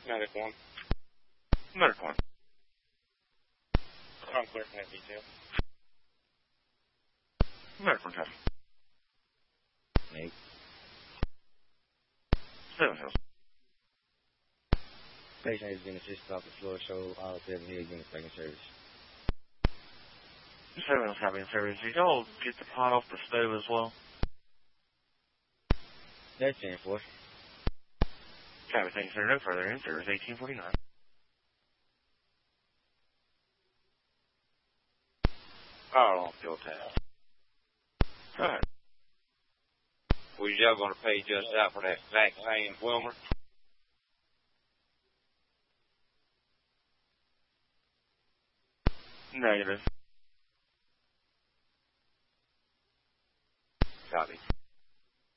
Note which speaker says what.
Speaker 1: Medic 1.
Speaker 2: Medic 1.
Speaker 1: I'm clear from that detail.
Speaker 2: Medic 1, copy.
Speaker 3: Nate.
Speaker 2: 7 Hills.
Speaker 3: Patient has been assisted off the floor, so all 7 head units taking service.
Speaker 2: 7 Hills, copy in service. Did y'all get the pot off the stove as well?
Speaker 3: That's 10-4.
Speaker 2: Copy, thank you, sir. No further in service, 1849.
Speaker 1: All on field tab.
Speaker 2: Go ahead.
Speaker 1: Was y'all going to pay just out for that vaccine, Wilmer?
Speaker 2: Negative.
Speaker 1: Copy.